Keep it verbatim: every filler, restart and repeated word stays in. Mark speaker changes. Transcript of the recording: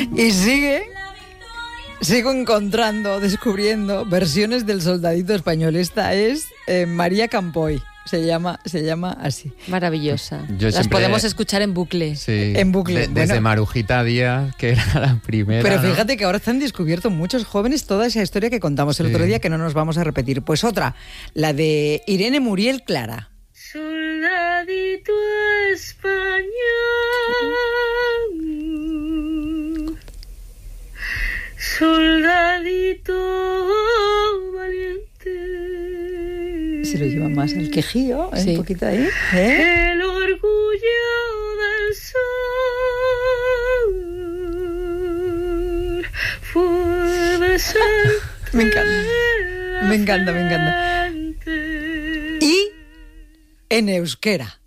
Speaker 1: Y sigue, sigo encontrando, descubriendo versiones del Soldadito Español. Esta es eh, María Campoy. Se llama, se llama así.
Speaker 2: Maravillosa.
Speaker 3: Yo
Speaker 2: Las
Speaker 3: siempre-
Speaker 2: podemos escuchar en bucle.
Speaker 3: Sí,
Speaker 1: En bucle,
Speaker 3: de-
Speaker 1: bueno.
Speaker 3: desde Marujita Díaz, que era la primera.
Speaker 1: Pero
Speaker 3: ¿no?
Speaker 1: fíjate que ahora están descubierto muchos jóvenes toda esa historia que contamos el
Speaker 3: Sí.
Speaker 1: otro día, que no nos vamos a repetir. Pues otra, la de Irene Muriel Clara.
Speaker 4: Soldadito español, soldadito valiente,
Speaker 1: Se lo lleva más al quejío, ¿eh?
Speaker 2: Sí.
Speaker 1: Un poquito ahí. ¿eh?
Speaker 4: el orgullo del sur fue besarte.
Speaker 1: Me encanta, me encanta, me encanta. Y en euskera.